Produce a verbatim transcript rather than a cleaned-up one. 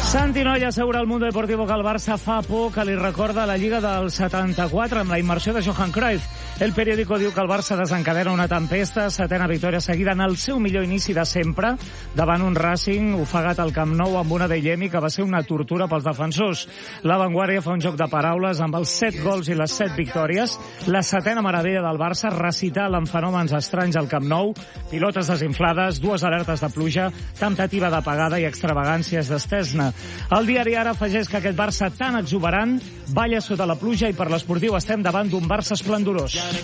Santi Noia assegura al Mundo Deportivo que el Barça fa por, que li recorda la Lliga del setanta-quatre amb la immersió de Johan Cruyff. El periòdico diu que el Barça desencadena una tempesta, setena victòria seguida en el seu millor inici de sempre, davant un Racing ofegat al Camp Nou amb una Adeyemi que va ser una tortura pels defensors. La Vanguardia fa un joc de paraules amb els set gols i les set victòries, la setena meravella del Barça, recital amb fenòmens estranys al Camp Nou, pilotes desinflades, dues alertes de pluja, temptativa d'apagada i extravagàncies d'Estesna. El diari Ara afegeix que aquest Barça tan exuberant balla sota la pluja i per l'esportiu estem davant d'un Barça esplendorós.